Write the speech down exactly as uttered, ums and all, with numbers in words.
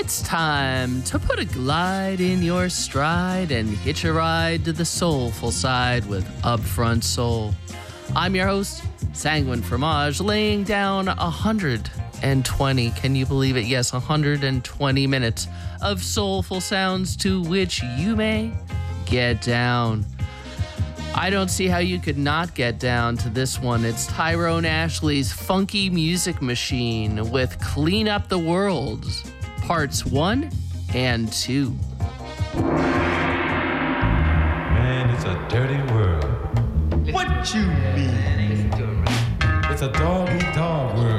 It's time to put a glide in your stride and hitch a ride to the soulful side with Upfront Soul. I'm your host, Sanguine Fromage, laying down one hundred twenty, can you believe it? Yes, one hundred twenty minutes of soulful sounds to which you may get down. I don't see how you could not get down to this one. It's Tyrone Ashley's Funky Music Machine with Clean Up the World, parts one and two. Man, it's a dirty world. What you mean? It's a dog-eat-dog world.